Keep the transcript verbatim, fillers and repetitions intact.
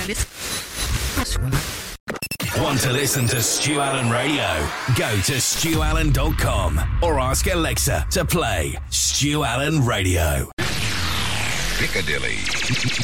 Want to listen to Stu Allen Radio? Go to stu allen dot com or ask Alexa to play Stu Allen Radio. Piccadilly.